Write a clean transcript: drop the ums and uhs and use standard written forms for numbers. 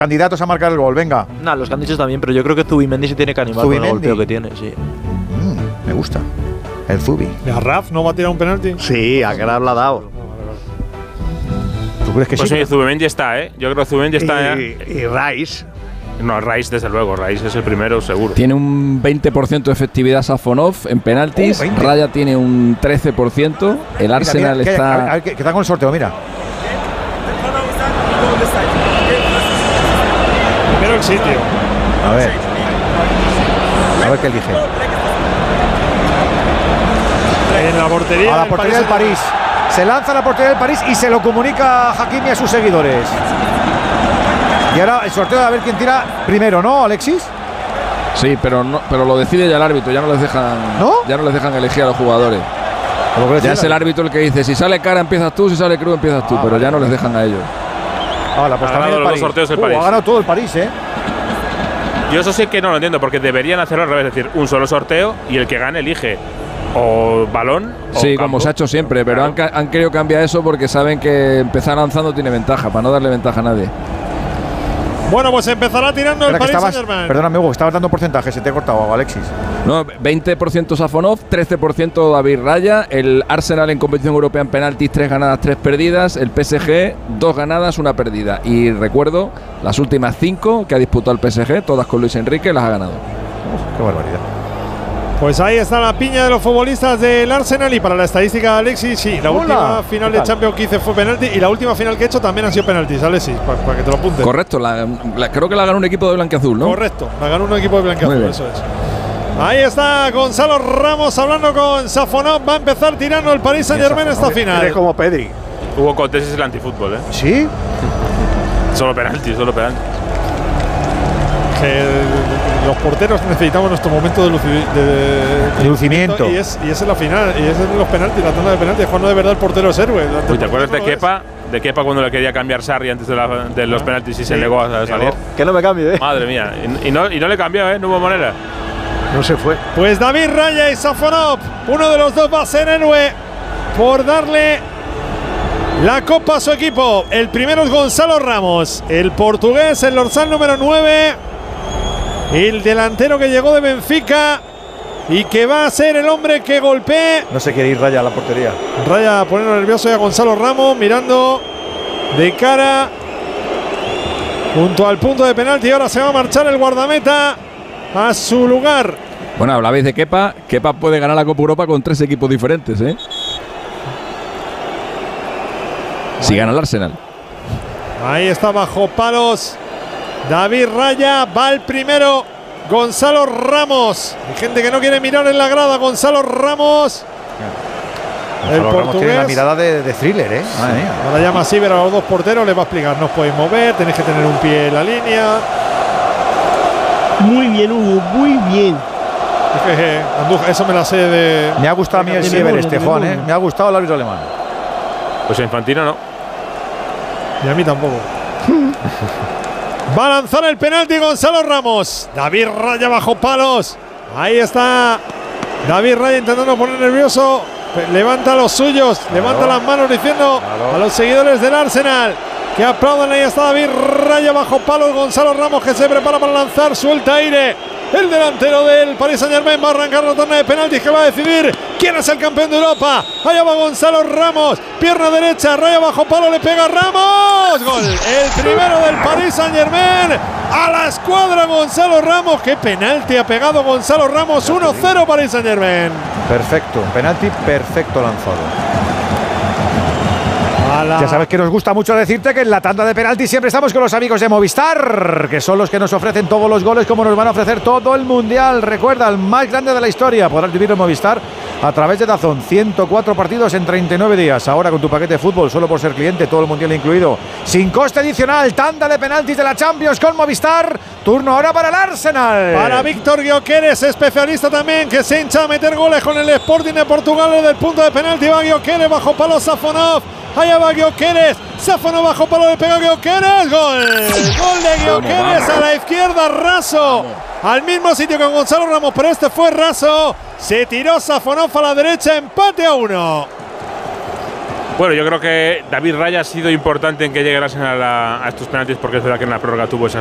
candidatos a marcar el gol, venga. Nah, los que han dicho también, pero yo creo que Zubimendi se tiene que animar con el golpeo que tiene, sí. Me gusta. El Zubi. ¿Y a Raf no va a tirar un penalti? Sí, a Graf la ha dado. ¿Tú crees que pues sí? Pues sí, Zubimendi está, ¿eh? Yo creo que Zubimendi está. Y Rice. No, Rice, desde luego. Rice es el primero, seguro. Tiene un 20% de efectividad Safonov en penaltis. 20. Raya tiene un 13%. El Arsenal mira, está. A ver, que está con el sorteo, mira. Primero el sitio. A ver qué elige. En la portería. A la portería del París. Se lanza a la portería del París y se lo comunica a Hakimi a sus seguidores. Y ahora el sorteo de a ver quién tira primero, ¿no, Alexis? Sí, pero lo decide ya el árbitro. Ya no les dejan. ¿No? Ya no les dejan elegir a los jugadores. Ya es el árbitro el que dice: si sale cara empiezas tú, si sale cruz empiezas tú. Pero ya no les dejan a ellos. Pues ha ganado los dos sorteos el París. Ha ganado todo el París, ¿eh? Yo eso sí que no lo entiendo, porque deberían hacerlo al revés, es decir, un solo sorteo y el que gane elige o balón o sí, campo. como se ha hecho siempre, pero claro. han querido cambiar eso porque saben que empezar lanzando tiene ventaja, para no darle ventaja a nadie. Bueno, pues empezará tirando el Paris Saint-Germain. Perdóname, Hugo, estabas dando porcentaje, se te ha cortado, Alexis. No, 20% Safonov, 13% David Raya. El Arsenal en competición europea en penaltis, 3 ganadas, 3 perdidas. El PSG, 2 ganadas, 1 perdida. Y recuerdo, las últimas 5 que ha disputado el PSG, todas con Luis Enrique, las ha ganado. Qué barbaridad. Pues ahí está la piña de los futbolistas del Arsenal. Y para la estadística de Alexis, sí, la última final de Champions que hice fue penalti. Y la última final que he hecho también ha sido penaltis, Alexis, para que te lo apuntes. Correcto, creo que la ganó un equipo de blanqueazul, ¿no? Correcto, la ganó un equipo de blanqueazul, eso es. Ahí está Gonzalo Ramos hablando con Safonov. Va a empezar tirando el Paris Saint-Germain esta final. Es como Pedri. Hugo Cortés es el antifútbol, ¿eh? ¿Sí? Solo penalti, solo penalti. Los porteros necesitamos nuestro momento de lucimiento. Y es en la final, y es en los penaltis, la tanda de penaltis. Cuando de verdad el portero es héroe. Uy, ¿te acuerdas de Kepa? De Kepa cuando le quería cambiar Sarri antes de los penaltis y se negó a salir. Que no me cambie, Madre mía. Y no le cambió, ¿eh? No hubo manera. No se fue. Pues David Raya y Safonov, uno de los dos va a ser héroe por darle la copa a su equipo. El primero es Gonzalo Ramos, el portugués, el dorsal número 9. El delantero que llegó de Benfica y que va a ser el hombre que golpee. No se quiere ir Raya a la portería. Raya poniendo nervioso ya a Gonzalo Ramos, mirando de cara junto al punto de penalti. Y ahora se va a marchar el guardameta a su lugar. Bueno, hablabais de Kepa. Kepa puede ganar la Copa Europa con 3 equipos diferentes, ¿eh? Si gana el Arsenal. Ahí está bajo palos David Raya, va el primero Gonzalo Ramos. Hay gente que no quiere mirar en la grada. Gonzalo Ramos, el portugués. Tiene la mirada de thriller, ¿eh? Madre mía. Ahora llama así, ver a los dos porteros, les va a explicar. No os podéis mover, tenéis que tener un pie en la línea. Muy bien, Hugo, muy bien. Andújar, eso me la sé de. Me ha gustado a mí el Siever este, Juan, ¿eh? Me ha gustado el árbitro alemán. Pues a Infantino no. Y a mí tampoco. Va a lanzar el penalti Gonzalo Ramos. David Raya bajo palos. Ahí está David Raya intentando poner nervioso. Levanta los suyos, levanta las manos diciendo a los seguidores del Arsenal que aplaudan. Ahí está David Raya bajo palos. Gonzalo Ramos que se prepara para lanzar, suelta aire. El delantero del Paris Saint-Germain va a arrancar la tanda de penaltis que va a decidir quién es el campeón de Europa. Allá va Gonzalo Ramos, pierna derecha, Raya bajo palo, le pega Ramos. Gol, el primero del Paris Saint-Germain. A la escuadra Gonzalo Ramos. Qué penalti ha pegado Gonzalo Ramos. 1-0 Paris Saint-Germain. Perfecto, penalti perfecto lanzado. Ya sabes que nos gusta mucho decirte que en la tanda de penaltis siempre estamos con los amigos de Movistar, que son los que nos ofrecen todos los goles como nos van a ofrecer todo el Mundial. Recuerda, el más grande de la historia. Podrás vivirlo en Movistar a través de DAZN. 104 partidos en 39 días. Ahora con tu paquete de fútbol, solo por ser cliente, todo el Mundial incluido. Sin coste adicional, tanda de penaltis de la Champions con Movistar. Turno ahora para el Arsenal. Para Víctor Gyökeres, especialista también, que se hincha a meter goles con el Sporting de Portugal desde el punto de penalti. Va Gyökeres bajo palo Safonov. Allá va Gyökeres, Safonov bajo palo, le pega Gyökeres, gol. Gol de Gyökeres a la izquierda, raso. Al mismo sitio que Gonzalo Ramos, pero este fue raso. Se tiró Safonov a la derecha, empate a 1. Bueno, yo creo que David Raya ha sido importante en que llegue el Arsenal a estos penaltis, porque es verdad que en la prórroga tuvo esas